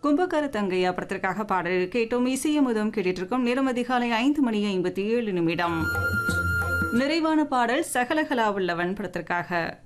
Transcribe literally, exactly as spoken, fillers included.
கும்பகார தங்கையா படத்திற்காக பாடல் கேட்டோம். இசையமுதம் கேட்டுட்டு இருக்கோம். நேரம் அதிகாலை ஐந்து மணி ஐம்பத்தி ஏழு நிமிடம். நிறைவான பாடல் சகலகலா உள்ளவன் படத்திற்காக